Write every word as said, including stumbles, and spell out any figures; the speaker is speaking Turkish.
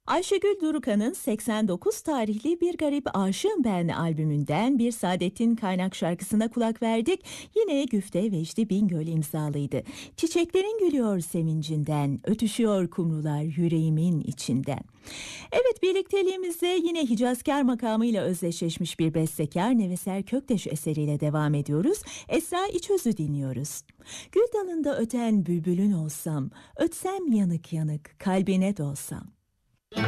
Ayşegül Durukan'ın seksen dokuz tarihli Bir Garip Aşığım Ben albümünden bir Saadettin Kaynak şarkısına kulak verdik. Yine Güfte Vecdi Bingöl imzalıydı. Çiçeklerin gülüyor sevincinden, ötüşüyor kumrular yüreğimin içinden. Evet, birlikteliğimize yine Hicazkar makamıyla özdeşleşmiş bir bestekar Neveser Kökteş eseriyle devam ediyoruz. Esra İçöz'ü dinliyoruz. Gül dalında öten bülbülün olsam, ötsem yanık yanık kalbine dolsam.